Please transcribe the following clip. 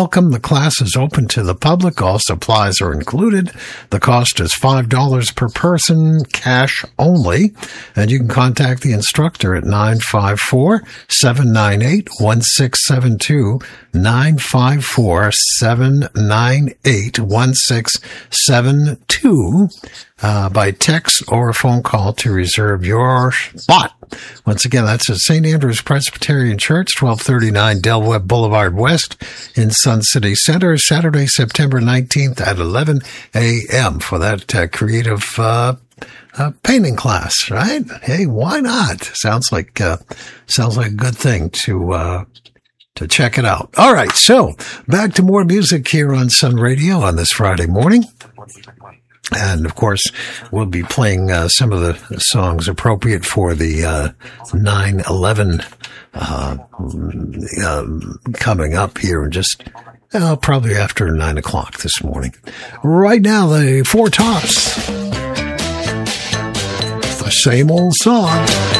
welcome. The class is open to the public. All supplies are included. The cost is $5 per person, cash only. And you can contact the instructor at 954-798-1672, 954-798-1672, by text or phone call to reserve your spot. Once again, that's at St. Andrew's Presbyterian Church, 1239 Del Webb Boulevard West in Sun City Center, Saturday, September 19th at 11 a.m. for that creative painting class, right? Hey, why not? Sounds like a good thing to check it out. All right, so back to more music here on Sun Radio on this Friday morning. And, of course, we'll be playing some of the songs appropriate for the 9/11 coming up here in just probably after 9 o'clock this morning. Right now, the Four Tops. The same old song.